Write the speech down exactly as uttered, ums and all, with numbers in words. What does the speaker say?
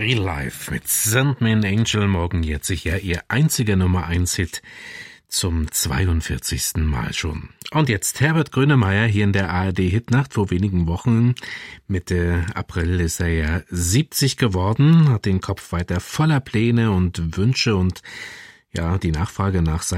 Real Life mit Sandman Angel, morgen jährt sich ja ihr einziger Nummer eins Hit zum zweiundvierzigsten Mal schon. Und jetzt Herbert Grönemeyer hier in der A R D Hitnacht. Vor wenigen Wochen, Mitte April, ist er ja siebzig geworden, hat den Kopf weiter voller Pläne und Wünsche und ja, die Nachfrage nach